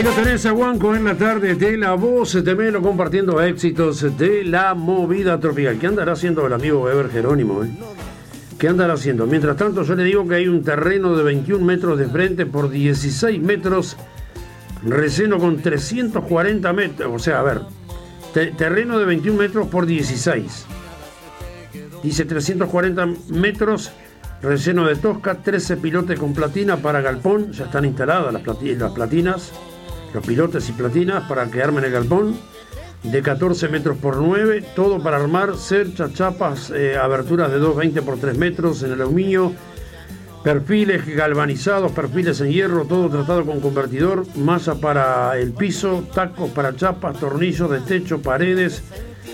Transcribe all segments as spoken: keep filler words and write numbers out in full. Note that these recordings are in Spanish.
Lo tenés a Juanco en la tarde de La Voz de Melo compartiendo éxitos de la movida tropical. ¿Qué andará haciendo el amigo Weber Jerónimo? Eh? ¿Qué andará haciendo? Mientras tanto, yo le digo que hay un terreno de veintiún metros de frente por dieciséis metros, relleno con trescientos cuarenta metros. O sea, a ver, te, terreno de veintiún metros por dieciséis. Dice trescientos cuarenta metros, relleno de tosca, trece pilotes con platina para galpón. Ya están instaladas las, plati- las platinas. Los pilotes y platinas para que armen el galpón, de catorce metros por nueve, todo para armar, cercha, chapas, eh, aberturas de dos veinte por tres metros en aluminio, perfiles galvanizados, perfiles en hierro, todo tratado con convertidor, malla para el piso, tacos para chapas, tornillos de techo, paredes.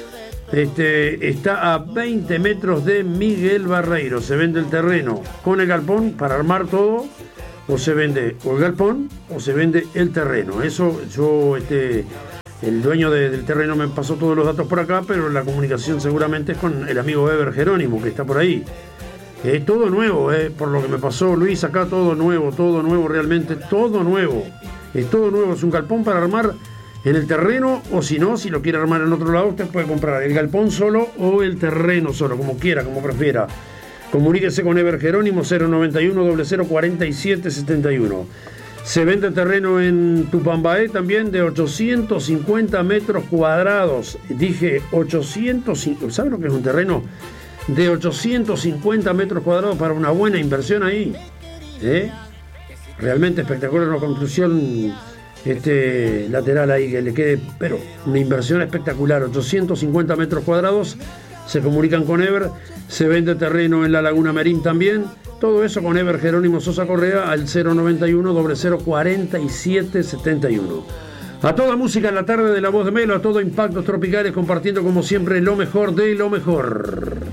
Este, está a veinte metros de Miguel Barreiro. Se vende el terreno con el galpón para armar todo. O se vende o el galpón o se vende el terreno. Eso yo, este, el dueño de, del terreno me pasó todos los datos por acá, pero la comunicación seguramente es con el amigo Weber Jerónimo, que está por ahí. Eh, todo nuevo, eh, por lo que me pasó Luis acá, todo nuevo, todo nuevo, realmente todo nuevo. Es todo nuevo, es un galpón para armar en el terreno, o si no, si lo quiere armar en otro lado, usted puede comprar el galpón solo o el terreno solo, como quiera, como prefiera. Comuníquese con Ever Jerónimo, cero noventa y uno, cero cero cuarenta y siete setenta y uno. Se vende terreno en Tupambaé también de ochocientos cincuenta metros cuadrados. Dije ochocientos, ¿saben lo que es un terreno? De ochocientos cincuenta metros cuadrados para una buena inversión ahí. ¿Eh? Realmente espectacular, una construcción este, lateral ahí que le quede, pero una inversión espectacular. ochocientos cincuenta metros cuadrados. Se comunican con Ever, se vende terreno en la Laguna Merín también. Todo eso con Ever Jerónimo Sosa Correa al cero noventa y uno, cero cero cuarenta y siete setenta y uno. A toda música en la tarde de La Voz de Melo, a todo Impactos Tropicales, compartiendo como siempre lo mejor de lo mejor.